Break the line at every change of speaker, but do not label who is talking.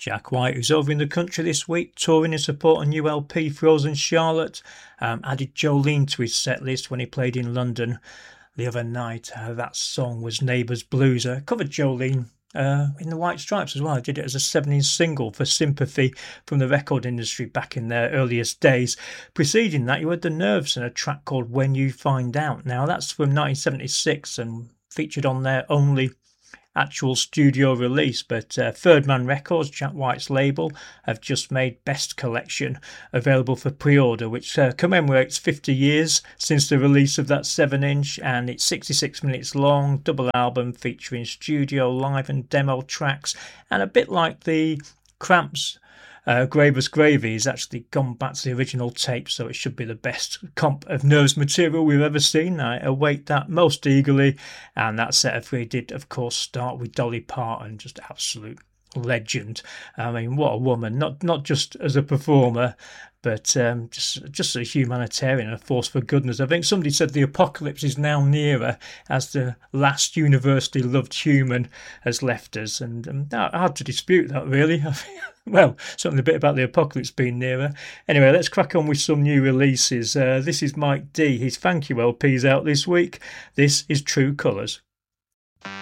Jack White, who's over in the country this week, touring in support a new LP, Frozen Charlotte, added Jolene to his set list when he played in London the other night. That song was Neighbours Blues. Covered Jolene in the White Stripes as well. I did it as a 7-inch single for Sympathy from the record industry back in their earliest days. Preceding that, you had The Nerves and a track called When You Find Out. Now, that's from 1976 and featured on their only actual studio release, but Third Man Records, Jack White's label, have just made Best Collection available for pre-order, which commemorates 50 years since the release of that 7-inch, and it's 66 minutes long, double album featuring studio, live and demo tracks, and a bit like the Cramps Graver's Gravy has actually gone back to the original tape, so it should be the best comp of Nerves material we've ever seen. I await that most eagerly, and that set of three did, of course, start with Dolly Parton, just absolute legend. I mean, what a woman, not just as a performer, but just a humanitarian and a force for goodness. I think somebody said the apocalypse is now nearer as the last universally loved human has left us, and hard to dispute that, really. Well, something a bit about the apocalypse being nearer. Anyway, let's crack on with some new releases. This is Mike D. His Thank You LP's out this week. This is True Colours.